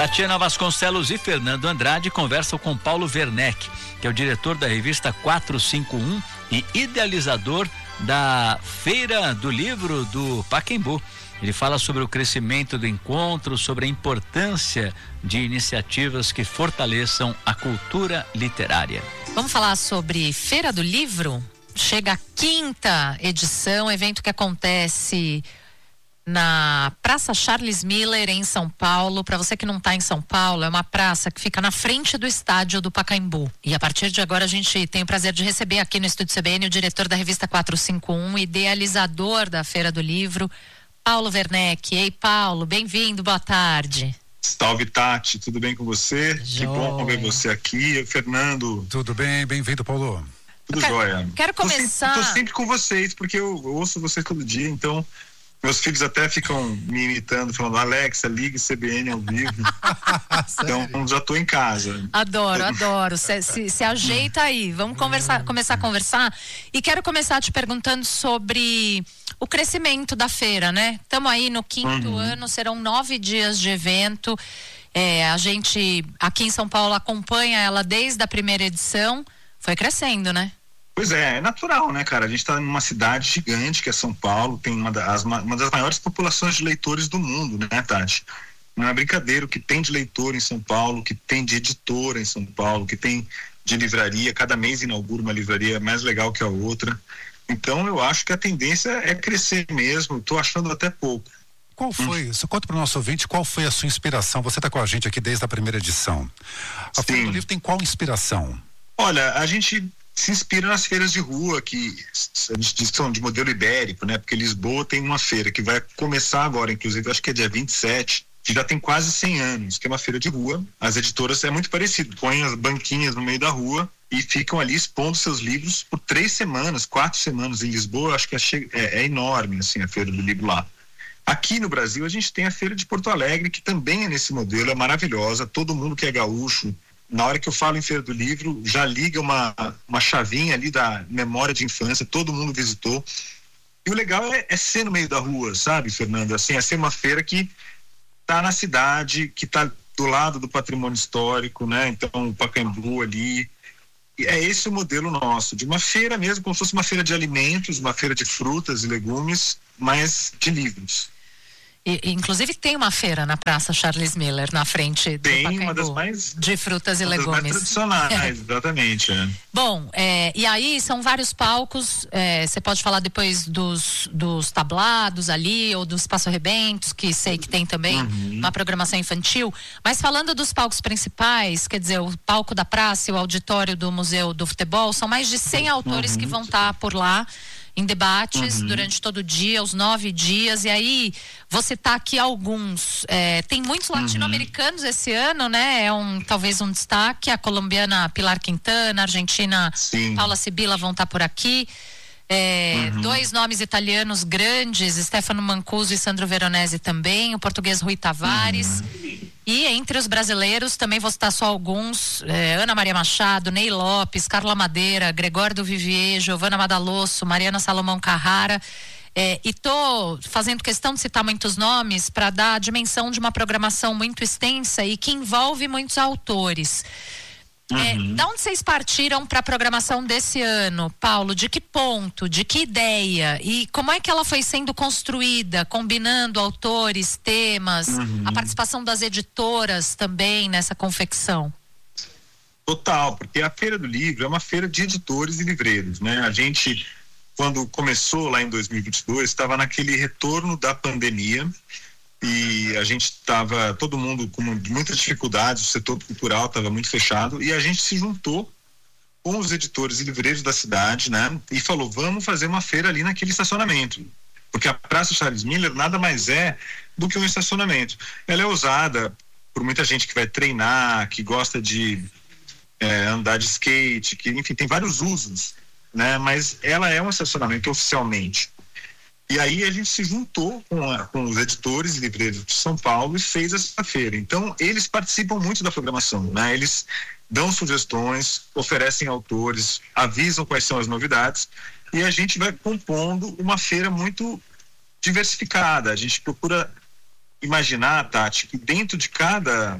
Tatiana Vasconcelos e Fernando Andrade conversam com Paulo Werneck, que é o diretor da revista 451 e idealizador da Feira do Livro do Pacaembu. Ele fala sobre o crescimento do encontro, sobre a importância de iniciativas que fortaleçam a cultura literária. Vamos falar sobre Feira do Livro? Chega a 5ª edição, evento que acontece na Praça Charles Miller, em São Paulo. Para você que não está em São Paulo, é uma praça que fica na frente do estádio do Pacaembu. E a partir de agora a gente tem o prazer de receber aqui no Estúdio CBN o diretor da revista 451, idealizador da Feira do Livro, Paulo Werneck. Ei, Paulo, bem-vindo, boa tarde. Salve, Tati, tudo bem com você? Joia. Que bom ver você aqui. Fernando. Tudo bem, bem-vindo, Paulo. Tudo jóia. Quero começar... Tô sempre com vocês, porque eu ouço vocês todo dia, então... Meus filhos até ficam me imitando, falando: Alexa, ligue CBN ao vivo. Então, já tô em casa. Adoro. Se ajeita aí. Vamos começar a conversar. E quero começar te perguntando sobre o crescimento da feira, né? Estamos aí no 5º ano, serão 9 dias de evento. A gente, aqui em São Paulo, acompanha ela desde a primeira edição. Foi crescendo, né? Pois é natural, né, cara? A gente está numa cidade gigante que é São Paulo, tem uma das maiores populações de leitores do mundo, né, Tati? Não é brincadeira o que tem de leitor em São Paulo, o que tem de editora em São Paulo, o que tem de livraria. Cada mês inaugura uma livraria mais legal que a outra. Então eu acho que a tendência é crescer mesmo, estou achando até pouco. Qual foi, conta para o nosso ouvinte, qual foi a sua inspiração? Você está com a gente aqui desde a primeira edição. A Feira do Livro tem qual inspiração? Olha, a gente se inspira nas feiras de rua, que a gente diz que são de modelo ibérico, né? Porque Lisboa tem uma feira que vai começar agora, inclusive, acho que é dia 27, que já tem quase 100 anos, que é uma feira de rua. As editoras é muito parecido, põem as banquinhas no meio da rua e ficam ali expondo seus livros por 3 semanas, 4 semanas em Lisboa. Acho que é enorme, assim, a Feira do Livro lá. Aqui no Brasil, a gente tem a Feira de Porto Alegre, que também é nesse modelo, é maravilhosa. Todo mundo que é gaúcho, na hora que eu falo em Feira do Livro, já liga uma chavinha ali da memória de infância, todo mundo visitou. E o legal é ser no meio da rua, sabe, Fernando? Assim, é ser uma feira que tá na cidade, que tá do lado do patrimônio histórico, né? Então, o Pacaembu ali. E é esse o modelo nosso, de uma feira mesmo, como se fosse uma feira de alimentos, uma feira de frutas e legumes, mas de livros. Inclusive tem uma feira na Praça Charles Miller, na frente do Pacaembu, uma das mais, de frutas e legumes. Das mais tradicionais, exatamente. Bom, e aí são vários palcos, você pode falar depois dos tablados ali, ou dos espaço-rebentos, que sei que tem também uma programação infantil, mas falando dos palcos principais, quer dizer, o palco da praça e o auditório do Museu do Futebol, são mais de 100 autores que vão estar por lá, em debates durante todo o dia, os 9 dias, e aí você tá aqui alguns, tem muitos latino-americanos esse ano, né? Talvez um destaque, a colombiana Pilar Quintana, a argentina Paula Sibila vão estar por aqui, 2 nomes italianos grandes, Stefano Mancuso e Sandro Veronese também, o português Rui Tavares. E entre os brasileiros, também vou citar só alguns, Ana Maria Machado, Ney Lopes, Carla Madeira, Gregório do Vivier, Giovana Madalosso, Mariana Salomão Carrara. E tô fazendo questão de citar muitos nomes para dar a dimensão de uma programação muito extensa e que envolve muitos autores. Da onde vocês partiram para a programação desse ano, Paulo? De que ponto? De que ideia? E como é que ela foi sendo construída, combinando autores, temas, a participação das editoras também nessa confecção? Total, porque a Feira do Livro é uma feira de editores e livreiros, né? A gente, quando começou lá em 2022, estava naquele retorno da pandemia, e a gente estava, todo mundo com muitas dificuldades, o setor cultural estava muito fechado, e a gente se juntou com os editores e livreiros da cidade, né? E falou, vamos fazer uma feira ali naquele estacionamento, porque a Praça Charles Miller nada mais é do que um estacionamento. Ela é usada por muita gente que vai treinar, que gosta de andar de skate, que enfim, tem vários usos, né? Mas ela é um estacionamento oficialmente. E aí a gente se juntou com os editores e livreiros de São Paulo e fez essa feira. Então, eles participam muito da programação, né? Eles dão sugestões, oferecem autores, avisam quais são as novidades, e a gente vai compondo uma feira muito diversificada. A gente procura imaginar, Tati, que dentro de cada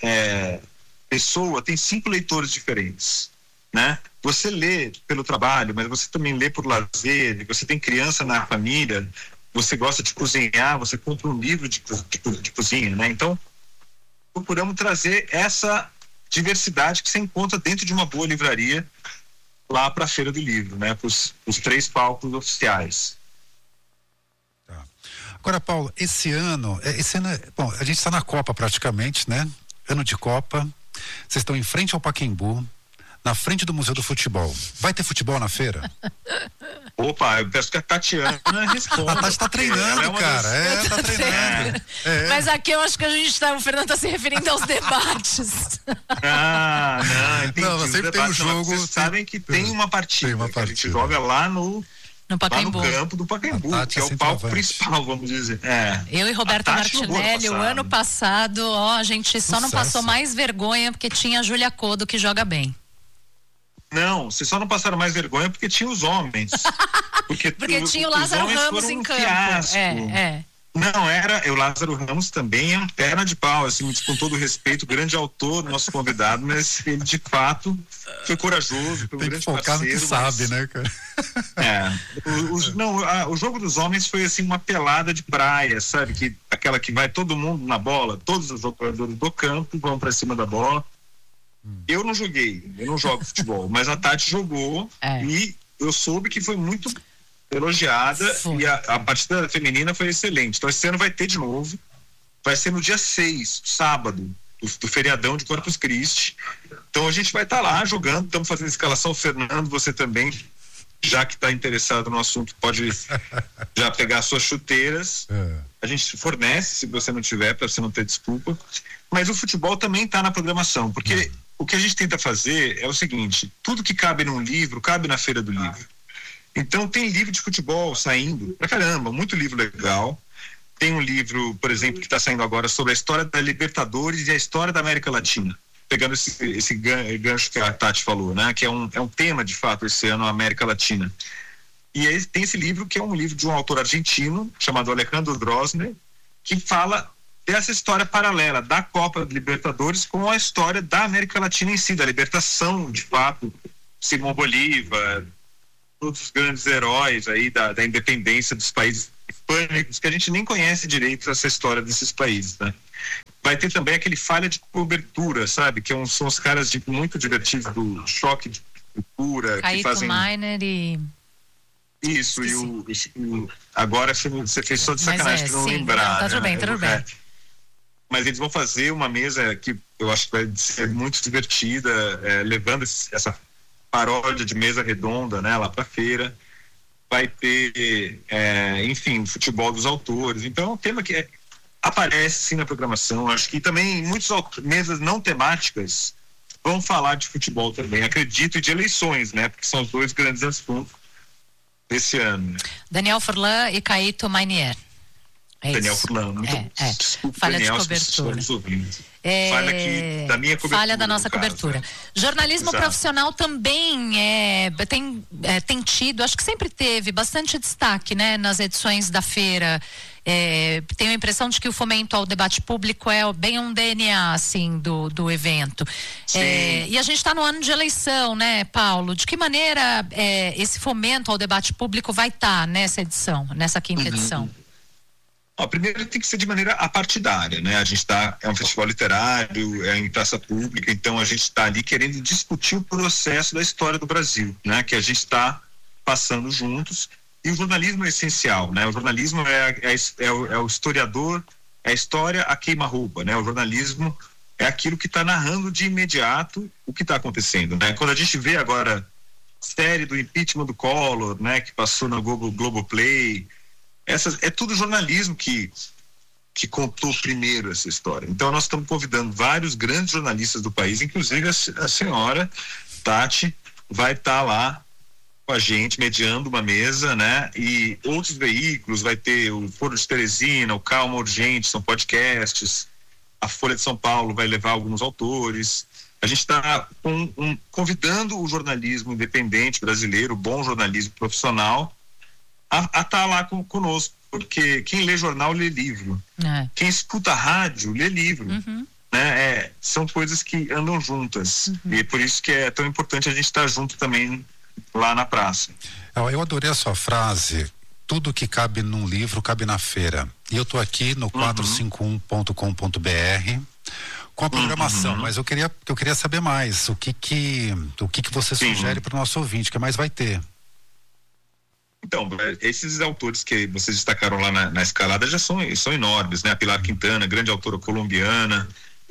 pessoa tem 5 leitores diferentes, né? Você lê pelo trabalho, mas você também lê por lazer, você tem criança na família, você gosta de cozinhar, você compra um livro de cozinha, né? Então, procuramos trazer essa diversidade que você encontra dentro de uma boa livraria lá para a Feira do Livro, né? Para os 3 palcos oficiais. Tá. Agora, Paulo, esse ano bom, a gente está na Copa praticamente, né? Ano de Copa, vocês estão em frente ao Pacaembu, na frente do Museu do Futebol. Vai ter futebol na feira? Opa, eu peço que a Tatiana responda. A Tati tá treinando, cara. Tá treinando. Mas aqui eu acho que o Fernando tá se referindo aos debates. Não, entendi. Não, sempre tem um jogo. Vocês sabem que tem uma partida. Tem uma partida. A gente joga lá no Pacaembu. Lá no campo do Pacaembu, que é o palco principal, vamos dizer. Eu e Roberto Martinelli, o ano passado, a gente só não passou mais vergonha porque tinha a Júlia Codo, que joga bem. Não, vocês só não passaram mais vergonha porque tinha os homens. Porque tinha o Lázaro Ramos em campo. Não, o Lázaro Ramos também é uma perna de pau, assim, com todo o respeito, grande autor, nosso convidado, mas ele de fato foi corajoso, foi um grande focar parceiro. No que sabe, né, cara? O jogo dos homens foi assim uma pelada de praia, sabe? Aquela que vai todo mundo na bola, todos os jogadores do campo vão para cima da bola. Eu não jogo futebol, mas a Tati jogou e eu soube que foi muito elogiada e a partida feminina foi excelente. Então esse ano vai ter de novo, vai ser no dia 6, sábado, do feriadão de Corpus Christi. Então a gente vai estar lá jogando, estamos fazendo escalação. Fernando, você também, já que está interessado no assunto, pode já pegar suas chuteiras. A gente fornece, se você não tiver, para você não ter desculpa. Mas o futebol também está na programação, porque o que a gente tenta fazer é o seguinte: tudo que cabe num livro, cabe na Feira do Livro. Então tem livro de futebol saindo pra caramba, muito livro legal. Tem um livro, por exemplo, que está saindo agora sobre a história da Libertadores e a história da América Latina, pegando esse gancho que a Tati falou, né? Que é um tema, de fato, esse ano, a América Latina. E aí tem esse livro, que é um livro de um autor argentino, chamado Alejandro Drosner, que fala dessa história paralela da Copa Libertadores com a história da América Latina em si, da libertação, de fato, Simão Bolívar, todos os grandes heróis aí da independência dos países hispânicos, que a gente nem conhece direito essa história desses países, né? Vai ter também aquele Falha de Cobertura, sabe? Que são os caras muito divertidos do Choque de Cultura, que fazem... Miner e... Isso, agora você fez só de sacanagem para não lembrar. Tá tudo bem. Mas eles vão fazer uma mesa que eu acho que vai ser muito divertida, levando essa paródia de mesa redonda, né, lá para feira. Vai ter, enfim, o futebol dos autores. Então é um tema que aparece sim na programação. Acho que também muitas mesas não temáticas vão falar de futebol também, acredito, e de eleições, né, porque são os 2 grandes assuntos desse ano. Né? Daniel Furlan e Caíto Mainier. Daniel Furlan, muito desculpa, Falha Daniel, de cobertura. Falha aqui da minha cobertura. Falha da nossa cobertura. Jornalismo profissional também tem tido, acho que sempre teve bastante destaque, né, nas edições da feira. Tenho a impressão de que o fomento ao debate público é bem um DNA, assim, do evento. E a gente está no ano de eleição, né, Paulo? De que maneira esse fomento ao debate público vai estar nessa edição, nessa 5ª edição? Primeiro tem que ser de maneira apartidária, né? A gente é um festival literário, em praça pública, então a gente está ali querendo discutir o processo da história do Brasil, né? Que a gente está passando juntos, e o jornalismo é essencial, né? O jornalismo é o historiador, é a história a queima-roupa, né? O jornalismo é aquilo que está narrando de imediato o que está acontecendo, né? Quando a gente vê agora a série do impeachment do Collor, né? Que passou no Globoplay, é tudo jornalismo que contou primeiro essa história. Então nós estamos convidando vários grandes jornalistas do país, inclusive a senhora Tati vai estar lá com a gente, mediando uma mesa, né? E outros veículos, vai ter o Foro de Teresina, o Calma Urgente, são podcasts, a Folha de São Paulo vai levar alguns autores. A gente está convidando o jornalismo independente brasileiro, o bom jornalismo profissional, a estar lá conosco, porque quem lê jornal lê livro, quem escuta rádio lê livro, né? são coisas que andam juntas. E é por isso que é tão importante a gente estar junto também lá na praça. Eu adorei a sua frase. Tudo que cabe num livro cabe na feira. E eu tô aqui no 451.com.br com a programação, mas eu queria saber mais. O que você sugere para o nosso ouvinte? O que mais vai ter? Então, esses autores que vocês destacaram lá na escalada já são enormes, né? A Pilar Quintana, grande autora colombiana,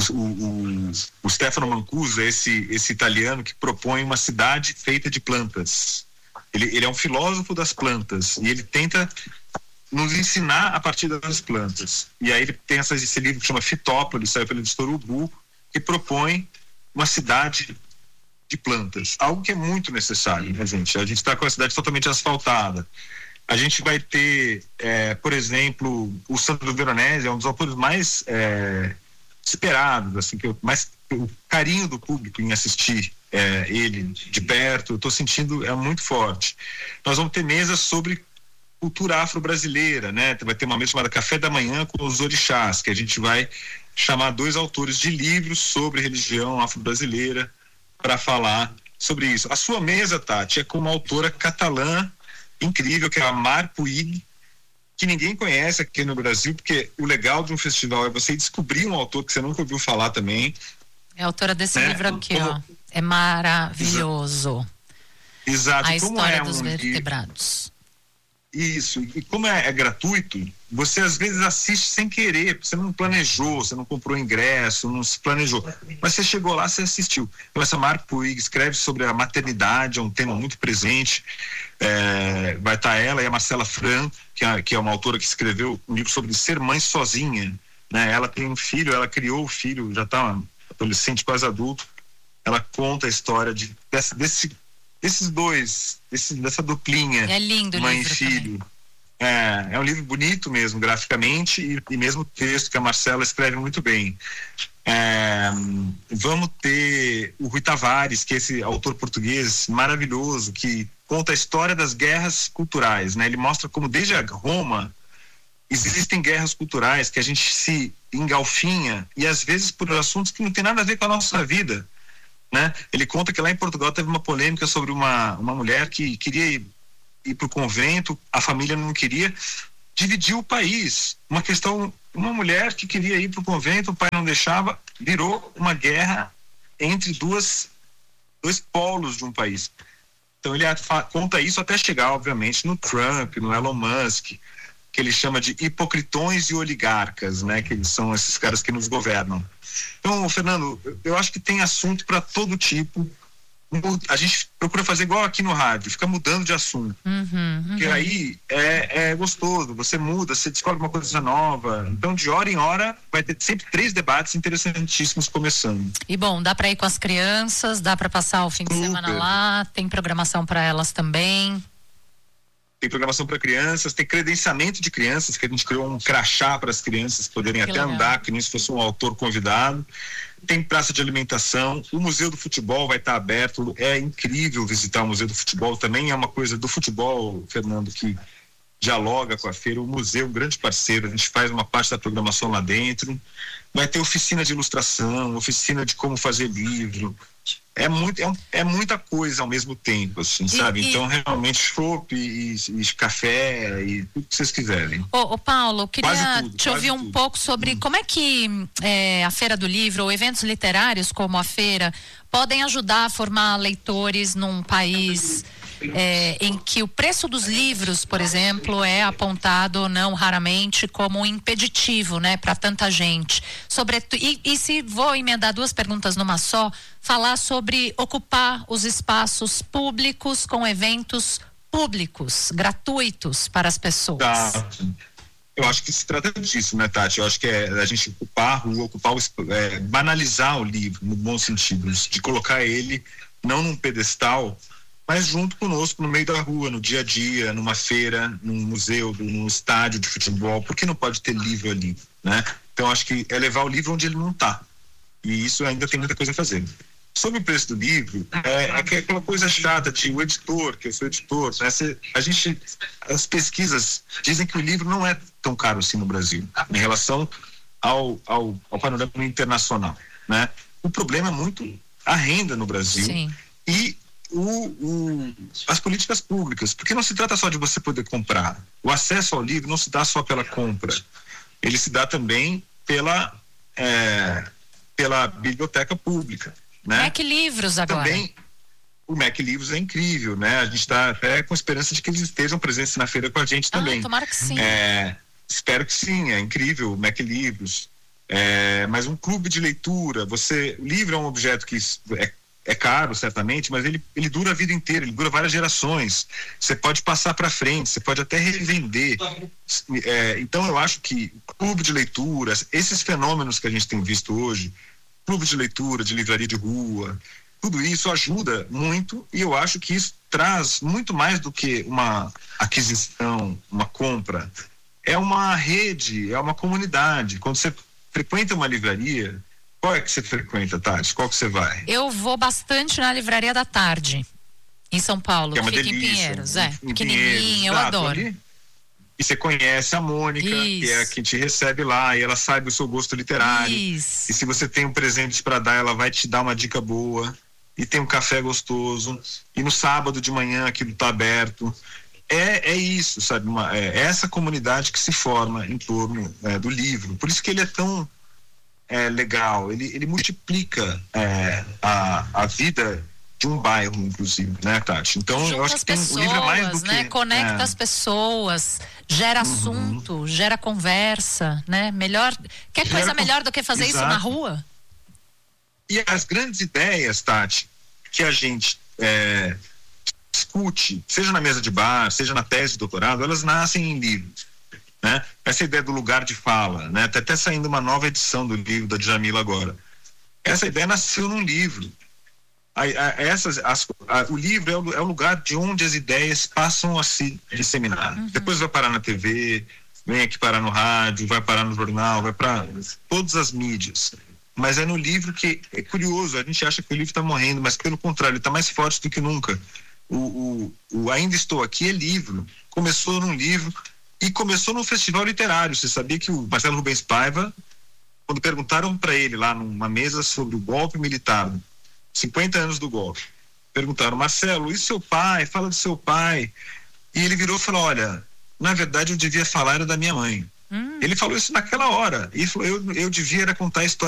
o Stefano Mancuso, esse italiano que propõe uma cidade feita de plantas. Ele é um filósofo das plantas e ele tenta nos ensinar a partir das plantas. E aí ele tem esse livro que chama Fitópolis, saiu pela editora Ubu, que propõe uma cidade de plantas, algo que é muito necessário, né, gente? A gente está com a cidade totalmente asfaltada. A gente vai ter, por exemplo, o Sandro Veronese, é um dos autores mais esperados, assim, o carinho do público em assistir ele de perto, eu estou sentindo, é muito forte. Nós vamos ter mesas sobre cultura afro-brasileira, né? Vai ter uma mesa chamada Café da Manhã com os Orixás, que a gente vai chamar 2 autores de livros sobre religião afro-brasileira para falar sobre isso. A sua mesa, Tati, é com uma autora catalã incrível, que é a Mar Puig, que ninguém conhece aqui no Brasil, porque o legal de um festival é você descobrir um autor que você nunca ouviu falar também. É a autora desse livro aqui, ó. É maravilhoso. Exato. A História dos Vertebrados. Isso, e como é gratuito, você às vezes assiste sem querer, você não planejou, você não comprou ingresso, não se planejou, mas você chegou lá, você assistiu. Então essa Mar Puig escreve sobre a maternidade, é um tema muito presente, vai estar ela e a Marcela Fran, que é uma autora que escreveu um livro sobre ser mãe sozinha, né? Ela tem um filho, ela criou o filho, já está adolescente, quase adulto, ela conta a história desses dois, dessa duplinha, é lindo, mãe e filho. É um livro bonito mesmo, graficamente, e mesmo o texto que a Marcela escreve muito bem. Vamos ter o Rui Tavares, que é esse autor português maravilhoso, que conta a história das guerras culturais, né? Ele mostra como desde a Roma existem guerras culturais que a gente se engalfinha, e às vezes por assuntos que não tem nada a ver com a nossa vida, né? Ele conta que lá em Portugal teve uma polêmica sobre uma mulher que queria ir para o convento, a família não queria, dividiu o país. Uma mulher que queria ir para o convento, o pai não deixava, virou uma guerra entre dois polos de um país. Então ele conta isso até chegar, obviamente, no Trump, no Elon Musk, que ele chama de hipocritões e oligarcas, né? Que eles são esses caras que nos governam. Então, Fernando, eu acho que tem assunto para todo tipo. A gente procura fazer igual aqui no rádio, fica mudando de assunto. Porque aí é gostoso, você muda, você descobre uma coisa nova. Então, de hora em hora, vai ter sempre 3 debates interessantíssimos começando. E bom, dá para ir com as crianças, dá para passar o fim de semana lá, tem programação para elas também. Tem programação para crianças, tem credenciamento de crianças, que a gente criou um crachá para as crianças poderem até andar, que nem se fosse um autor convidado. Tem praça de alimentação, o Museu do Futebol vai estar aberto, é incrível visitar o Museu do Futebol, também é uma coisa do futebol, Fernando, que dialoga com a feira. O museu é um grande parceiro, a gente faz uma parte da programação lá dentro. Vai ter oficina de ilustração, oficina de como fazer livro. É muita coisa ao mesmo tempo, assim, sabe? Então, realmente, chopp e café e tudo que vocês quiserem. Ô Paulo, eu queria te ouvir um pouco sobre como é que a Feira do Livro ou eventos literários como a feira podem ajudar a formar leitores num país em que o preço dos livros, por exemplo, é apontado não raramente como um impeditivo, né, para tanta gente. E se vou emendar 2 perguntas numa só, falar sobre ocupar os espaços públicos com eventos públicos, gratuitos para as pessoas. Tá. Eu acho que se trata disso, né, Tati? Eu acho que é a gente ocupar a rua, banalizar o livro, no bom sentido, de colocar ele não num pedestal, mas junto conosco no meio da rua, no dia a dia, numa feira, num museu, num estádio de futebol. Por que não pode ter livro ali, né? Então acho que é levar o livro onde ele não está. E isso ainda tem muita coisa a fazer. Sobre o preço do livro, é aquela coisa chata de o editor, que eu sou editor, né? As pesquisas dizem que o livro não é tão caro assim no Brasil, em relação ao panorama internacional, né? O problema é muito a renda no Brasil. Sim. E as políticas públicas, porque não se trata só de você poder comprar. O acesso ao livro não se dá só pela compra, ele se dá também pela biblioteca pública, né? Mac Livros agora. Também o Mac Livros é incrível, né? A gente está até com esperança de que eles estejam presentes na feira com a gente também. Tomara que sim. Espero que sim, é incrível o Mac Livros. Mas um clube de leitura, o livro é um objeto que é caro, certamente, mas ele dura a vida inteira, ele dura várias gerações. Você pode passar para frente, você pode até revender. Então eu acho que clube de leitura, esses fenômenos que a gente tem visto hoje, clube de leitura, de livraria de rua, tudo isso ajuda muito, e eu acho que isso traz muito mais do que uma aquisição, uma compra. É uma rede, é uma comunidade. Quando você frequenta uma livraria, qual é que você frequenta, Tati? Qual que você vai? Eu vou bastante na Livraria da Tarde, em São Paulo, que é uma fica delícia, em Pinheiros, em pequenininha, eu adoro. Ali. E você conhece a Mônica, que é a que te recebe lá, e ela sabe o seu gosto literário. Isso. E se você tem um presente para dar, ela vai te dar uma dica boa. E tem um café gostoso. E no sábado de manhã aquilo tá aberto. É isso, sabe? É essa comunidade que se forma em torno do livro. Por isso que ele é tão legal. Ele multiplica a vida de um bairro, inclusive, né, Tati? Então, eu acho que o livro é mais do que... Conecta as pessoas, gera assunto, gera conversa, né? Coisa melhor do que fazer isso na rua? E as grandes ideias, Tati, que a gente discute, seja na mesa de bar, seja na tese de doutorado, elas nascem em livros, né? Essa ideia do lugar de fala, né? Tá até saindo uma nova edição do livro da Djamila agora. Essa ideia nasceu num livro. O livro é o lugar de onde as ideias passam a se disseminar. Depois vai parar na TV, vem aqui parar no rádio, vai parar no jornal, vai para todas as mídias. Mas é no livro que é curioso, a gente acha que o livro está morrendo, mas pelo contrário, ele está mais forte do que nunca. O Ainda Estou Aqui é livro, começou num livro e começou num festival literário. Você sabia que o Marcelo Rubens Paiva, quando perguntaram para ele lá numa mesa sobre o golpe militar, 50 anos do golpe, perguntaram: Marcelo, e seu pai? Fala do seu pai. E ele virou e falou: olha, na verdade eu devia falar era da minha mãe. Ele falou isso naquela hora. E falou: eu devia era contar a história